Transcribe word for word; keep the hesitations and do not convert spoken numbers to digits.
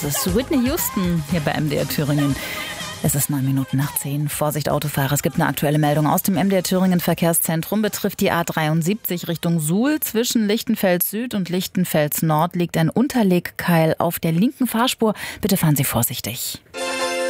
Das ist Whitney Houston hier bei M D R Thüringen. Es ist neun Minuten nach zehn. Vorsicht Autofahrer, es gibt eine aktuelle Meldung aus dem M D R Thüringen Verkehrszentrum. Betrifft die A dreiundsiebzig Richtung Suhl. Zwischen Lichtenfels Süd und Lichtenfels Nord liegt ein Unterlegkeil auf der linken Fahrspur. Bitte fahren Sie vorsichtig.